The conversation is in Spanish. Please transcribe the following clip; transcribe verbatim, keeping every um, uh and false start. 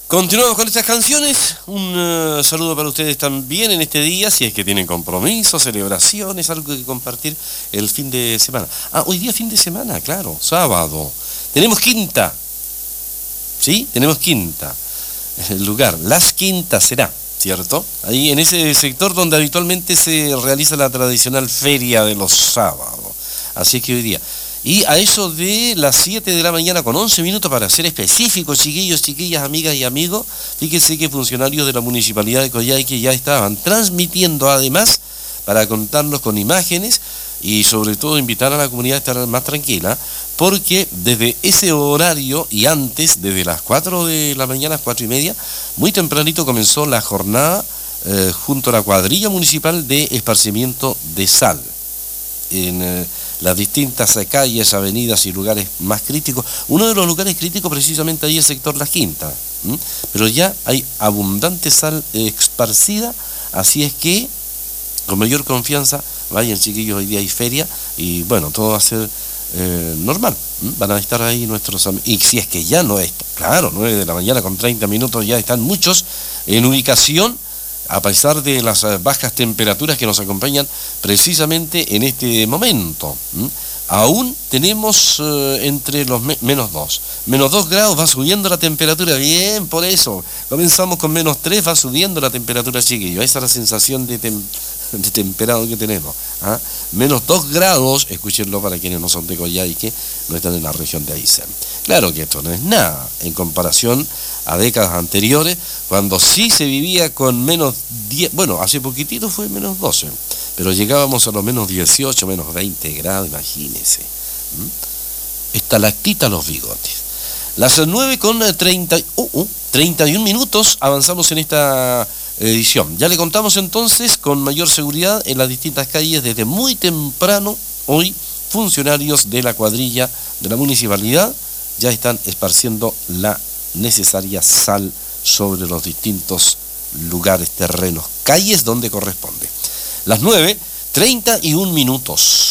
Continuamos con estas canciones. Un uh, saludo para ustedes también en este día, si es que tienen compromisos, celebraciones, algo que compartir el fin de semana. Ah, hoy día fin de semana, claro, sábado. Tenemos quinta. ¿Sí? Tenemos quinta. El lugar, Las Quintas será, ¿cierto? Ahí en ese sector donde habitualmente se realiza la tradicional feria de los sábados. Así que hoy día. Y a eso de las siete de la mañana con once minutos, para ser específicos, chiquillos, chiquillas, amigas y amigos, fíjense que funcionarios de la Municipalidad de Coyhaique ya estaban transmitiendo además para contarnos con imágenes y sobre todo invitar a la comunidad a estar más tranquila, porque desde ese horario y antes, desde las cuatro de la mañana, cuatro y media, muy tempranito comenzó la jornada eh, junto a la cuadrilla municipal de esparcimiento de sal en eh, las distintas calles, avenidas y lugares más críticos. Uno de los lugares críticos precisamente ahí es el sector Las Quintas, ¿m? Pero ya hay abundante sal esparcida, así es que con mayor confianza vayan, chiquillos, hoy día hay feria y bueno, todo va a ser eh, normal, ¿m? Van a estar ahí nuestros amigos, y si es que ya no es, claro, nueve de la mañana con treinta minutos ya están muchos en ubicación, a pesar de las bajas temperaturas que nos acompañan precisamente en este momento. ¿Mm? Aún tenemos eh, entre los me menos dos. Menos dos grados, va subiendo la temperatura. Bien, por eso. Comenzamos con menos tres, va subiendo la temperatura, chiquillo. Esa es la sensación de, tem de temperado que tenemos. ¿Ah? Menos dos grados, escúchenlo para quienes no son de Coyhaique, no están en la región de Aysén. Claro que esto no es nada en comparación a décadas anteriores, cuando sí se vivía con menos diez, bueno, hace poquitito fue menos doce, pero llegábamos a los menos dieciocho, menos veinte grados, imagínense. ¿Mm? Estalactita los bigotes. Las nueve con treinta, uh, uh, treinta y un minutos avanzamos en esta edición. Ya le contamos entonces con mayor seguridad en las distintas calles desde muy temprano. Hoy funcionarios de la cuadrilla de la municipalidad ya están esparciendo la necesaria sal sobre los distintos lugares, terrenos, calles donde corresponde. Las nueve, treinta y un minutos.